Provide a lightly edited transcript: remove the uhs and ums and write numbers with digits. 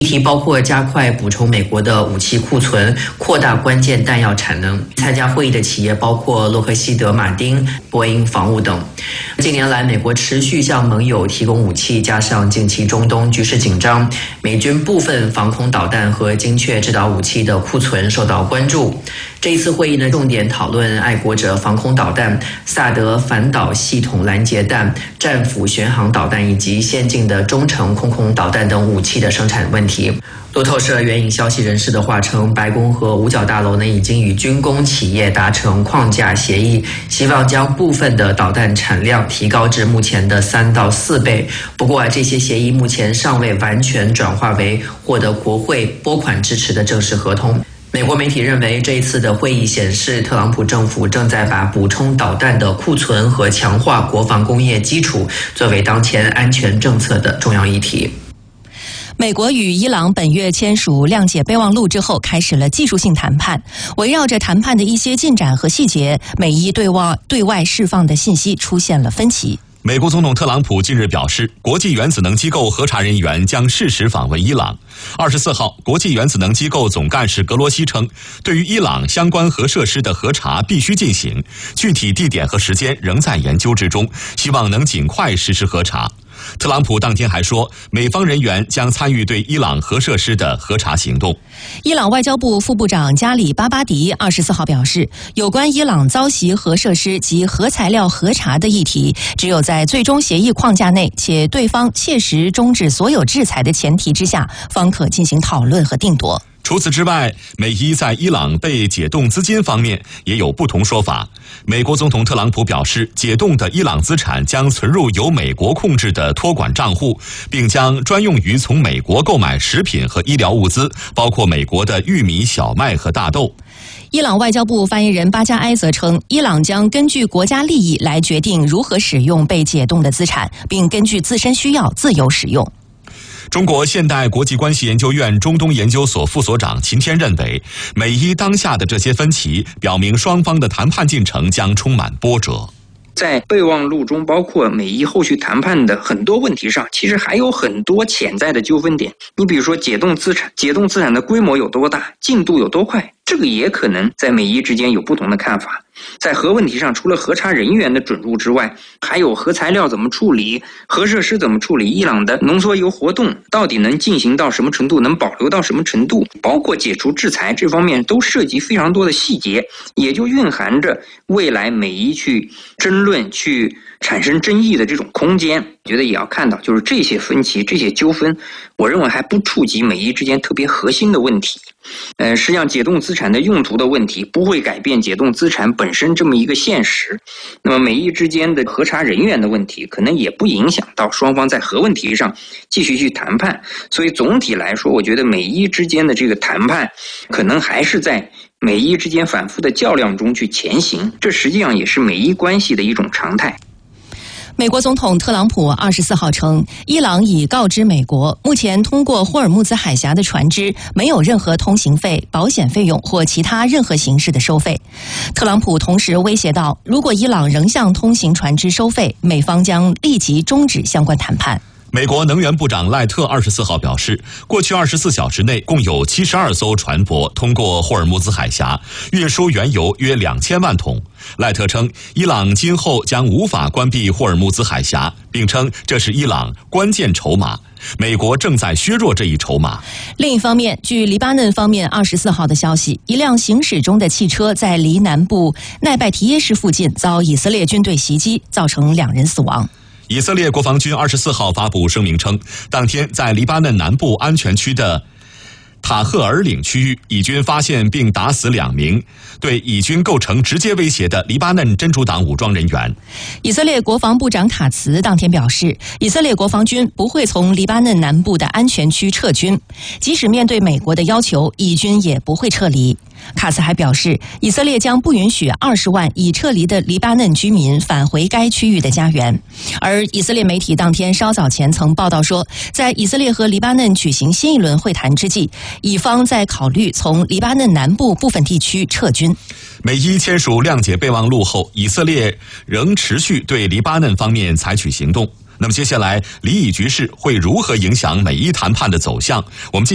题包括加快补充美国的武器库存，扩大关键弹药产能。参加会议的企业包括洛克希德马丁、波音防务等。近年来，美国持续向盟友提供武器，加上近期中东局势紧张，美军部分防空导弹和精确制导武器的库存受到关注。这一次会议呢，重点讨论爱国者防空导弹、萨德反导系统拦截弹、战斧巡航导弹以及先进的中程空导弹等武器的生产问题。路透社援引消息人士的话称，白宫和五角大楼呢已经与军工企业达成框架协议，希望将部分的导弹产量提高至目前的3到4倍。不过这些协议目前尚未完全转化为获得国会拨款支持的正式合同。美国媒体认为，这一次的会议显示，特朗普政府正在把补充导弹的库存和强化国防工业基础作为当前安全政策的重要议题。 美国与伊朗本月签署谅解备忘录之后，开始了技术性谈判。围绕着谈判的一些进展和细节，美伊对外释放的信息出现了分歧。 美国总统特朗普近日表示，国际原子能机构核查人员将适时访问伊朗。24号，国际原子能机构总干事格罗西称，对于伊朗相关核设施的核查必须进行，具体地点和时间仍在研究之中，希望能尽快实施核查。特朗普当天还说，美方人员将参与对伊朗核设施的核查行动。 伊朗外交部副部长加里巴巴迪24号表示，有关伊朗遭袭核设施及核材料核查的议题，只有在最终协议框架内，且对方切实终止所有制裁的前提之下，方可进行讨论和定夺。 除此之外，美伊在伊朗被解冻资金方面也有不同说法。美国总统特朗普表示，解冻的伊朗资产将存入由美国控制的托管账户，并将专用于从美国购买食品和医疗物资，包括美国的玉米、小麦和大豆。 伊朗外交部发言人巴加埃则称，伊朗将根据国家利益来决定如何使用被解冻的资产，并根据自身需要自由使用。 中国现代国际关系研究院中东研究所副所长秦天认为，美伊当下的这些分歧表明双方的谈判进程将充满波折。 在备忘录中，包括美伊后续谈判的很多问题上，其实还有很多潜在的纠纷点。你比如说解冻资产的规模有多大，进度有多快，这个也可能在美伊之间有不同的看法。在核问题上，除了核查人员的准入之外，还有核材料怎么处理，核设施怎么处理，伊朗的浓缩铀活动到底能进行到什么程度，能保留到什么程度，包括解除制裁这方面都涉及非常多的细节，也就蕴含着未来美伊去争论、去产生争议的这种空间。觉得也要看到，就是这些分歧、这些纠纷，我认为还不触及美伊之间特别核心的问题。实际上解冻资产的用途的问题不会改变解冻资产本身这么一个现实。那么美伊之间的核查人员的问题可能也不影响到双方在核问题上继续去谈判。所以总体来说，我觉得美伊之间的这个谈判可能还是在美伊之间反复的较量中去前行，这实际上也是美伊关系的一种常态。 美国总统特朗普24号称，伊朗已告知美国，目前通过霍尔木兹海峡的船只没有任何通行费、保险费用或其他任何形式的收费。特朗普同时威胁到，如果伊朗仍向通行船只收费，美方将立即终止相关谈判。 美国能源部长赖特24号表示，过去24小时内共有72艘船舶通过霍尔木兹海峡，运输原油约2000万桶。赖特称，伊朗今后将无法关闭霍尔木兹海峡，并称这是伊朗关键筹码。美国正在削弱这一筹码。 另一方面，据黎巴嫩方面24号的消息，一辆行驶中的汽车在离南部奈拜提耶市附近遭以色列军队袭击，造成2人死亡。 以色列国防军24号发布声明称，当天在黎巴嫩南部安全区的塔赫尔岭区域，以军发现并打死2名对以军构成直接威胁的黎巴嫩真主党武装人员。 以色列国防部长卡茨当天表示，以色列国防军不会从黎巴嫩南部的安全区撤军，即使面对美国的要求，以军也不会撤离。卡茨还表示，以色列将不允许20万已撤离的黎巴嫩居民返回该区域的家园。而以色列媒体当天稍早前曾报道说，在以色列和黎巴嫩举行新一轮会谈之际，以方在考虑从黎巴嫩南部部分地区撤军。 美伊签署谅解备忘录后，以色列仍持续对黎巴嫩方面采取行动。那么接下来，黎以局势会如何影响美伊谈判的走向？我们